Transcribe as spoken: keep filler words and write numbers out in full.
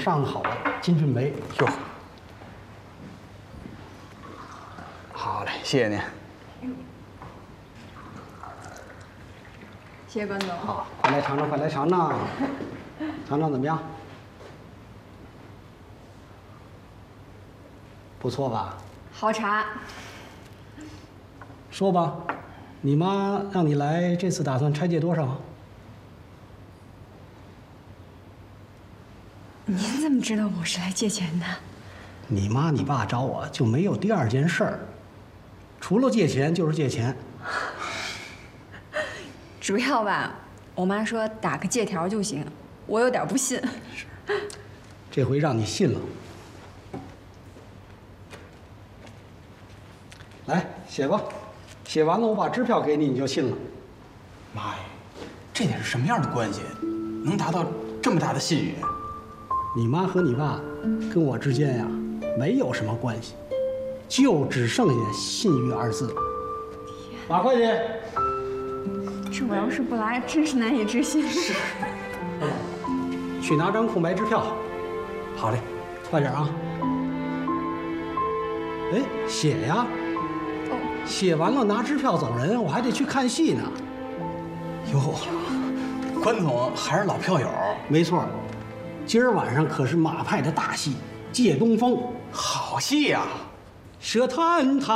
上好了，金骏眉。 哟，好嘞，谢谢您。 谢谢关总。 好，快来尝尝，快来尝尝，尝尝怎么样？不错吧？ 好茶。 说吧，你妈让你来，这次打算拆借多少？ 您怎么知道我是来借钱的？ 你妈你爸找我就没有第二件事儿，除了借钱就是借钱。 主要吧，我妈说打个借条就行，我有点不信。 这回让你信了。来写吧，写完了我把支票给你，你就信了。 妈呀，这得是什么样的关系，能达到这么大的信誉？ 你妈和你爸跟我之间呀，没有什么关系，就只剩下信誉二字。马会计， 这我要是不来，真是难以置信。是。 去拿张空白支票。好嘞，快点啊！哎，写呀。哦。写完了拿支票走人，我还得去看戏呢。 哟，关总还是老票友。 没错。今儿晚上可是马派的大戏《借东风》， 好戏呀！ 舌探探。